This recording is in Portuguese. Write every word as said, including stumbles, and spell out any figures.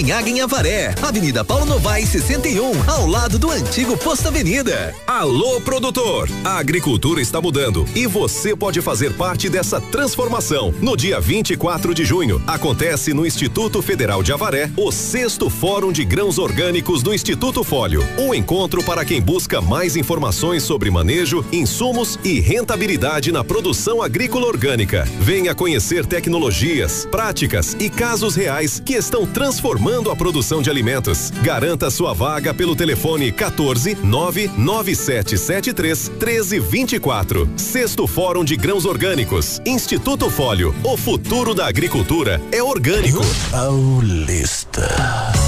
Capetinhaga em Avaré, Avenida Paulo Novaes sessenta e um, ao lado do antigo Posto Avenida. Alô, produtor! A agricultura está mudando e você pode fazer parte dessa transformação. No dia vinte e quatro de junho, acontece no Instituto Federal de Avaré o sexto Fórum de Grãos Orgânicos do Instituto Fólio. Um encontro para quem busca mais informações sobre manejo, insumos e rentabilidade na produção agrícola orgânica. Venha conhecer tecnologias, práticas e casos reais que estão transformando a produção de alimentos. Garanta sua vaga pelo telefone quatorze, nove nove sete sete três, treze vinte e quatro. Sexto Fórum de Grãos Orgânicos. Instituto Fólio. O futuro da agricultura é orgânico. Paulista.